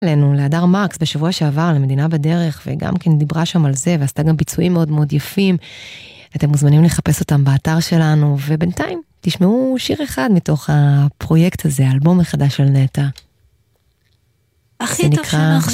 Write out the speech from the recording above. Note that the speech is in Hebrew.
אלינו, להדר מרקס, בשבוע שעבר, למדינה בדרך, וגם כן דיברה שם על זה, ועשתה גם ביצועים מאוד מאוד יפים. אתם מוזמנים לחפש אותם באתר שלנו, ובינתיים תשמעו שיר אחד מתוך הפרויקט הזה, האלבום החדש של נטע. הכי טוב שאנחנו